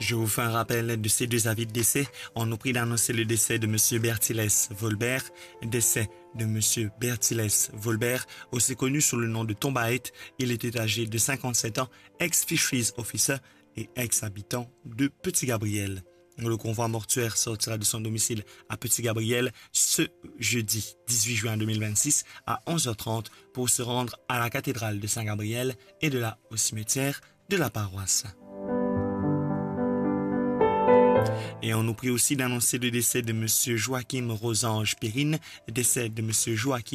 Je vous fais un rappel de ces deux avis de décès. On nous prie d'annoncer le décès de M. Bertiles Volbert, décès de M. Bertiles Volbert, aussi connu sous le nom de Tombaet. Il était âgé de 57 ans, ex-fisheries officer et ex-habitant de Petit Gabriel. Le convoi mortuaire sortira de son domicile à Petit Gabriel ce jeudi 18 juin 2026 à 11h30 pour se rendre à la cathédrale de Saint-Gabriel et de là au cimetière de la paroisse. Et on nous prie aussi d'annoncer le décès de M. Joachim Rosange Périne, décès de M. Joachim